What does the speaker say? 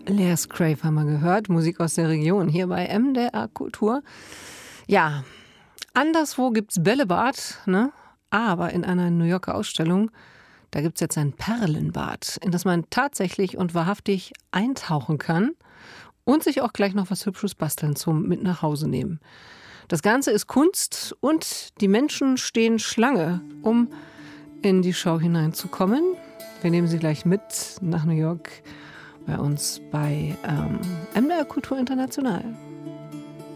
Les Crave haben wir gehört, Musik aus der Region, hier bei MDR Kultur. Ja, anderswo gibt es Bällebad, ne? Aber in einer New Yorker Ausstellung, da gibt es jetzt ein Perlenbad, in das man tatsächlich und wahrhaftig eintauchen kann und sich auch gleich noch was Hübsches basteln zum mit nach Hause nehmen. Das Ganze ist Kunst und die Menschen stehen Schlange, um in die Show hineinzukommen. Wir nehmen sie gleich mit nach New York bei uns bei MDR Kultur International.